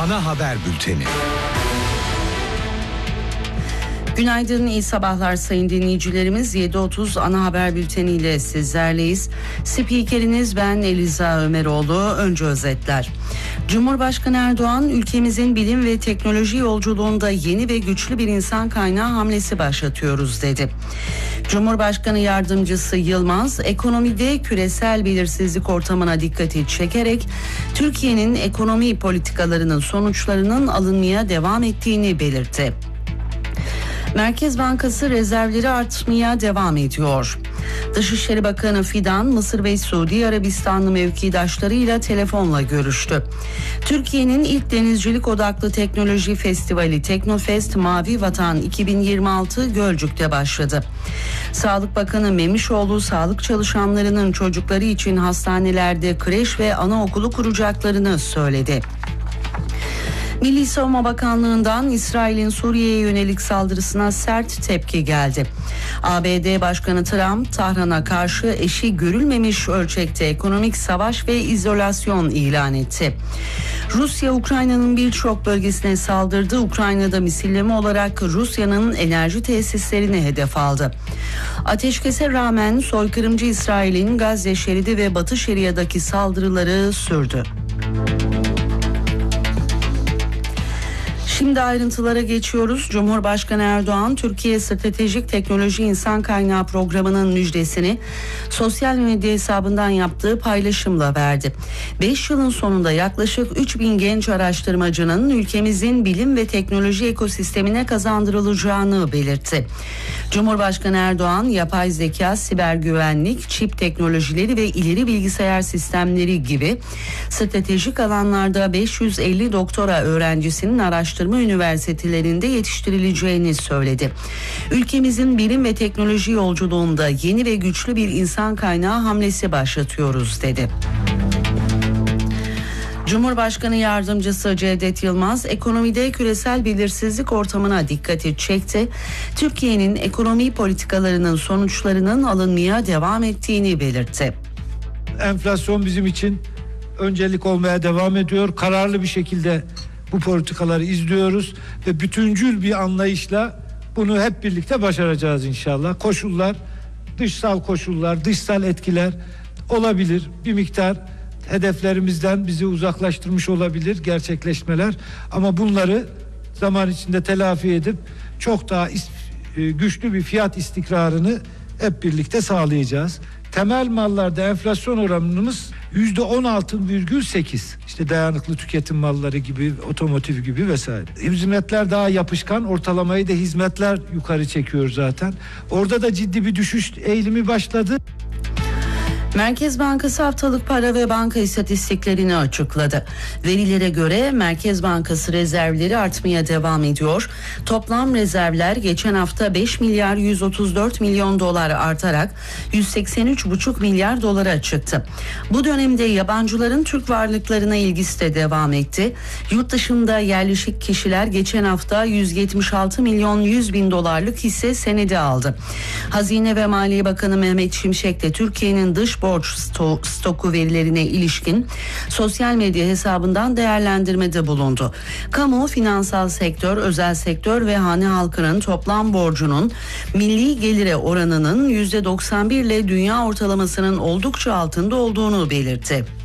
ana haber bülteni. Günaydın, iyi sabahlar sayın dinleyicilerimiz. 7.30 ana haber bülteniyle sizlerleyiz. Spikeriniz ben Eliza Ömeroğlu. Önce özetler. Cumhurbaşkanı Erdoğan, ülkemizin bilim ve teknoloji yolculuğunda yeni ve güçlü bir insan kaynağı hamlesi başlatıyoruz dedi. Cumhurbaşkanı Yardımcısı Yılmaz, ekonomide küresel belirsizlik ortamına dikkati çekerek Türkiye'nin ekonomi politikalarının sonuçlarının alınmaya devam ettiğini belirtti. Merkez Bankası rezervleri artmaya devam ediyor. Dışişleri Bakanı Fidan, Mısır ve Suudi Arabistanlı mevkidaşlarıyla telefonla görüştü. Türkiye'nin ilk denizcilik odaklı teknoloji festivali Teknofest Mavi Vatan 2026 Gölcük'te başladı. Sağlık Bakanı Memişoğlu, sağlık çalışanlarının çocukları için hastanelerde kreş ve anaokulu kuracaklarını söyledi. Milli Savunma Bakanlığı'ndan İsrail'in Suriye'ye yönelik saldırısına sert tepki geldi. ABD Başkanı Trump, Tahran'a karşı eşi görülmemiş ölçekte ekonomik savaş ve izolasyon ilan etti. Rusya, Ukrayna'nın birçok bölgesine saldırdı. Ukrayna'da misilleme olarak Rusya'nın enerji tesislerini hedef aldı. Ateşkese rağmen soykırımcı İsrail'in Gazze şeridi ve Batı Şeria'daki saldırıları sürdü. Şimdi ayrıntılara geçiyoruz. Cumhurbaşkanı Erdoğan, Türkiye Stratejik Teknoloji İnsan Kaynağı Programı'nın müjdesini sosyal medya hesabından yaptığı paylaşımla verdi. 5 yılın sonunda yaklaşık 3000 genç araştırmacının ülkemizin bilim ve teknoloji ekosistemine kazandırılacağını belirtti. Cumhurbaşkanı Erdoğan, yapay zeka, siber güvenlik, çip teknolojileri ve ileri bilgisayar sistemleri gibi stratejik alanlarda 550 doktora öğrencisinin araştırma üniversitelerinde yetiştirileceğini söyledi. Ülkemizin bilim ve teknoloji yolculuğunda yeni ve güçlü bir insan kaynağı hamlesi başlatıyoruz dedi. Cumhurbaşkanı Yardımcısı Cevdet Yılmaz, ekonomide küresel belirsizlik ortamına dikkati çekti. Türkiye'nin ekonomi politikalarının sonuçlarının alınmaya devam ettiğini belirtti. Enflasyon bizim için öncelik olmaya devam ediyor. Kararlı bir şekilde bu politikaları izliyoruz ve bütüncül bir anlayışla bunu hep birlikte başaracağız inşallah. Koşullar, dışsal koşullar, dışsal etkiler olabilir. Bir miktar hedeflerimizden bizi uzaklaştırmış olabilir gerçekleşmeler. Ama bunları zaman içinde telafi edip çok daha güçlü bir fiyat istikrarını hep birlikte sağlayacağız. Temel mallarda enflasyon oranımız %16,8. İşte dayanıklı tüketim malları gibi, otomotiv gibi vesaire. Hizmetler daha yapışkan, ortalamayı da hizmetler yukarı çekiyor zaten. Orada da ciddi bir düşüş eğilimi başladı. Merkez Bankası haftalık para ve banka istatistiklerini açıkladı. Verilere göre Merkez Bankası rezervleri artmaya devam ediyor. Toplam rezervler geçen hafta 5 milyar 134 milyon dolar artarak 183,5 milyar dolara çıktı. Bu dönemde yabancıların Türk varlıklarına ilgisi de devam etti. Yurt dışında yerleşik kişiler geçen hafta 176 milyon 100 bin dolarlık hisse senedi aldı. Hazine ve Maliye Bakanı Mehmet Şimşek de Türkiye'nin dış borç stoku verilerine ilişkin sosyal medya hesabından değerlendirmede bulundu. Kamu, finansal sektör, özel sektör ve hane halkının toplam borcunun milli gelire oranının %91 ile dünya ortalamasının oldukça altında olduğunu belirtti.